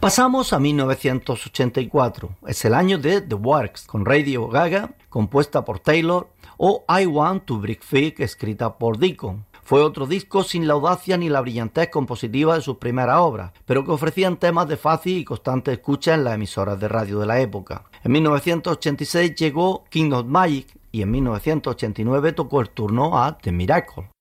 Pasamos a 1984, es el año de The Works, con Radio Gaga, compuesta por Taylor, o I Want to Break Free, escrita por Deacon. Fue otro disco sin la audacia ni la brillantez compositiva de sus primeras obras, pero que ofrecían temas de fácil y constante escucha en las emisoras de radio de la época. En 1986 llegó King of Magic y en 1989 tocó el turno a The Miracle.